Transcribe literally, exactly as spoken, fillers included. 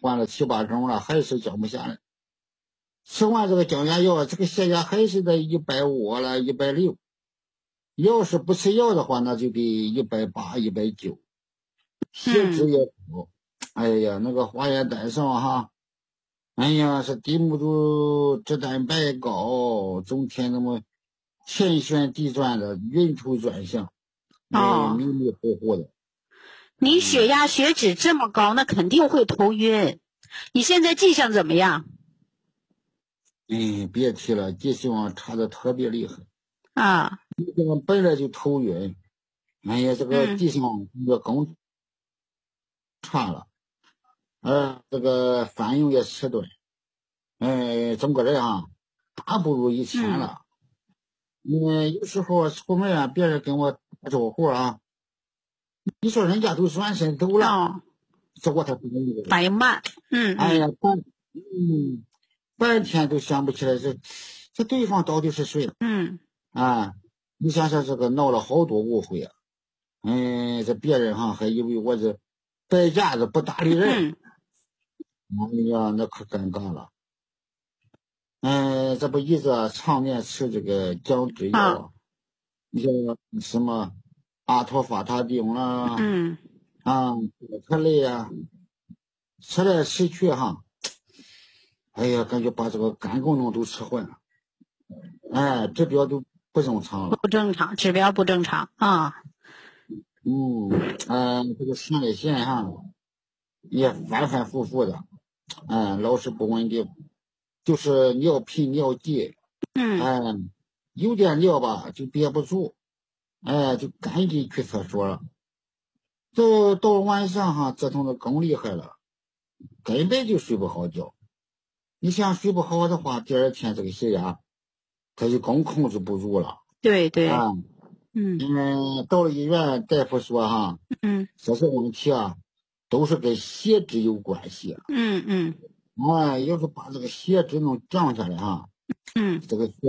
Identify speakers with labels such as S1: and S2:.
S1: 换了七八种了，还是降不下来。吃完这个降压药，这个血压还是在一百五了，一百六。要是不吃药的话，那就得一百八、一百九，血脂也高。哎呀，那个化验单上哈，哎呀，是低密度脂蛋白高，中天那么天旋地转的，晕头转向，哎，迷迷糊糊的。
S2: 你血压、血脂这么高，那肯定会头晕。你现在迹象怎么样？
S1: 哎，别提了，记性差的特别厉害
S2: 啊！
S1: 你这个本来就头晕，哎呀，这个记性也更差了，呃，这个反应也迟钝，哎，整个人啊，大不如以前了。嗯，有时候出门啊，别人跟我打招呼啊，你说人家都转身走了，
S2: 哦，
S1: 这我才反应
S2: 反应慢。嗯
S1: 哎呀，半嗯半天都想不起来这这对方到底是谁。
S2: 嗯
S1: 啊，你想想这个闹了好多误会啊！嗯，这别人哈还以为我这摆架子不搭理人，哎呀，那可尴尬了。嗯，这不一直常年吃这个降脂药啊，你像什么阿托法他汀啦，
S2: 嗯
S1: 啊，克类啊，吃来吃去哈，哎呀，感觉把这个肝功能都吃坏了，哎，指标都不正常了。
S2: 不正常，指标不正常啊。
S1: 嗯，呃，这个前列腺哈也反反复复的，嗯，老是不稳定，就是尿频尿急，
S2: 嗯
S1: 嗯，有点尿吧就憋不住，哎，就赶紧去厕所了。到到晚上哈，折腾的更厉害了，根本就睡不好觉。你想睡不好的话，第二天这个血压他就更控制不住了。
S2: 对对。
S1: 啊，
S2: 嗯
S1: 嗯，到了医院，大夫说哈，
S2: 嗯
S1: 这些问题啊，都是跟血脂有关系。
S2: 嗯嗯
S1: 哎，要是把这个血脂能降下来哈，
S2: 嗯。
S1: 这个血